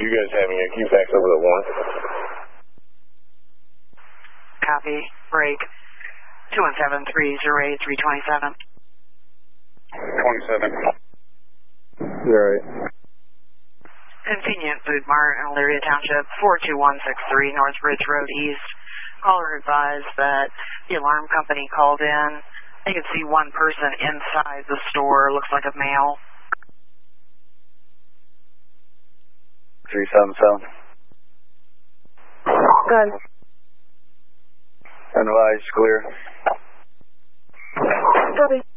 You guys having a QFAX over the warrant? Copy. Break. 217-308-327. 27. You're right. Convenient Food Mart in Elyria Township, 42163 North Ridge Road East. Caller advised that the alarm company called in. They could see one person inside the store. Looks like a male. 377. Good. Advise clear. Copy.